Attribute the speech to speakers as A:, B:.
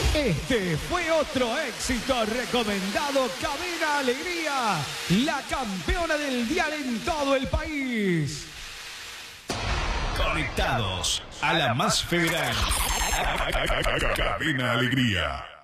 A: Este fue otro éxito recomendado. Cabina Alegría, la campeona del dial en todo el país.
B: Conectados a la más federal.
C: Cabina Alegría.